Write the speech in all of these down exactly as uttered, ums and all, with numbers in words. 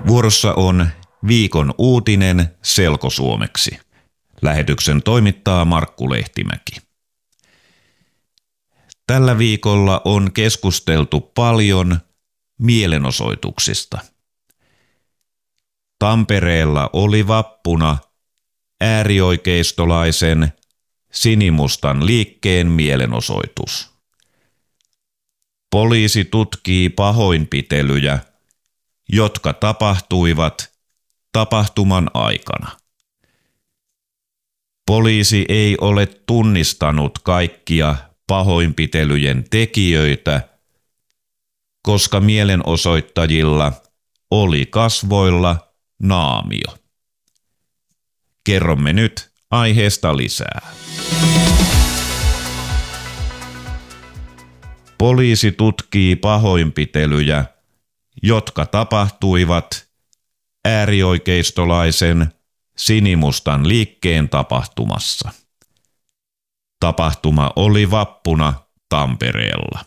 Vuorossa on viikon uutinen selkosuomeksi. Lähetyksen toimittaa Markku Lehtimäki. Tällä viikolla on keskusteltu paljon mielenosoituksista. Tampereella oli vappuna äärioikeistolaisen sinimustan liikkeen mielenosoitus. Poliisi tutkii pahoinpitelyjä, jotka tapahtuivat tapahtuman aikana. Poliisi ei ole tunnistanut kaikkia pahoinpitelyjen tekijöitä, koska mielenosoittajilla oli kasvoilla naamio. Kerromme nyt aiheesta lisää. Poliisi tutkii pahoinpitelyjä, jotka tapahtuivat äärioikeistolaisen sinimustan liikkeen tapahtumassa. Tapahtuma oli vappuna Tampereella.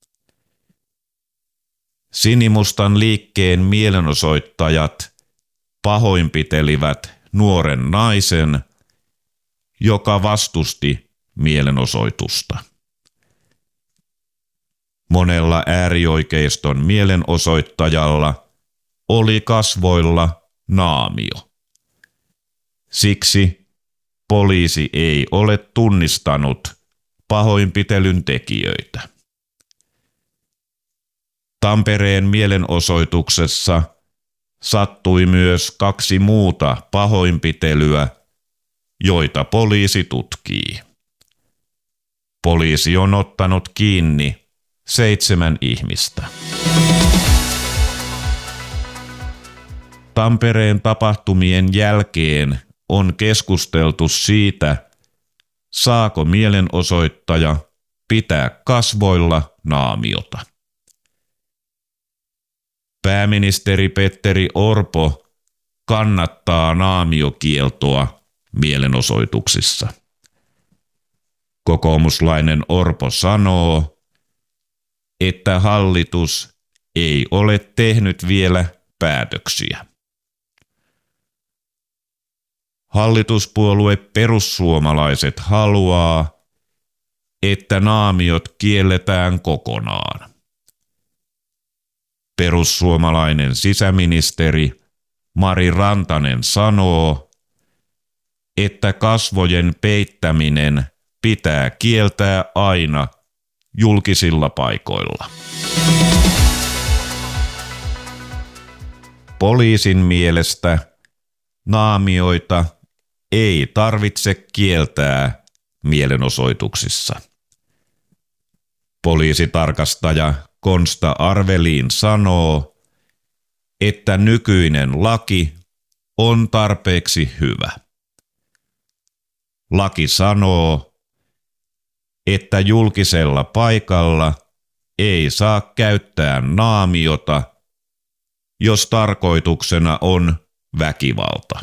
Sinimustan liikkeen mielenosoittajat pahoinpitelivät nuoren naisen, joka vastusti mielenosoitusta. Monella äärioikeiston mielenosoittajalla oli kasvoilla naamio. Siksi poliisi ei ole tunnistanut pahoinpitelyn tekijöitä. Tampereen mielenosoituksessa sattui myös kaksi muuta pahoinpitelyä, joita poliisi tutkii. Poliisi on ottanut kiinni seitsemän ihmistä. Tampereen tapahtumien jälkeen on keskusteltu siitä, saako mielenosoittaja pitää kasvoilla naamiota. Pääministeri Petteri Orpo kannattaa naamiokieltoa mielenosoituksissa. Kokoomuslainen Orpo sanoo, että hallitus ei ole tehnyt vielä päätöksiä. Hallituspuolue Perussuomalaiset haluaa, että naamiot kielletään kokonaan. Perussuomalainen sisäministeri Mari Rantanen sanoo, että kasvojen peittäminen pitää kieltää aina julkisilla paikoilla. Poliisin mielestä naamioita ei tarvitse kieltää mielenosoituksissa. Poliisitarkastaja Konsta Arveliin sanoo, että nykyinen laki on tarpeeksi hyvä. Laki sanoo, että julkisella paikalla ei saa käyttää naamiota, jos tarkoituksena on väkivalta.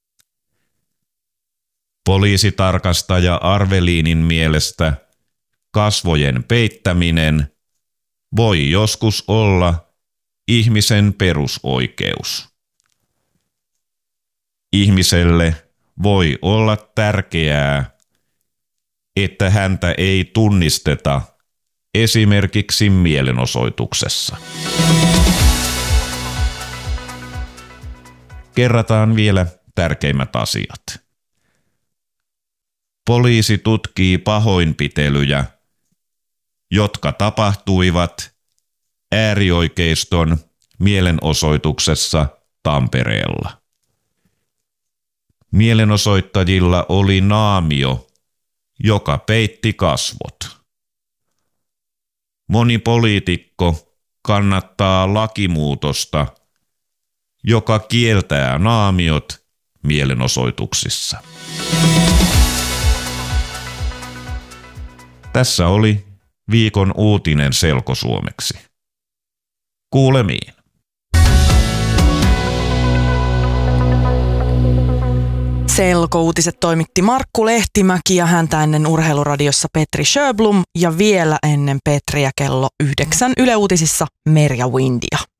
Poliisitarkastaja Arveliinin mielestä kasvojen peittäminen voi joskus olla ihmisen perusoikeus. Ihmiselle voi olla tärkeää, että häntä ei tunnisteta esimerkiksi mielenosoituksessa. Kerrataan vielä tärkeimmät asiat. Poliisi tutkii pahoinpitelyjä, jotka tapahtuivat äärioikeiston mielenosoituksessa Tampereella. Mielenosoittajilla oli naamio, joka peitti kasvot. Moni poliitikko kannattaa lakimuutosta, joka kieltää naamiot mielenosoituksissa. Tässä oli viikon uutinen selkosuomeksi. Kuulemiin. Selkouutiset toimitti Markku Lehtimäki ja häntä ennen Urheiluradiossa Petri Sjöblom ja vielä ennen Petriä kello yhdeksän Yle Uutisissa Merja Windia.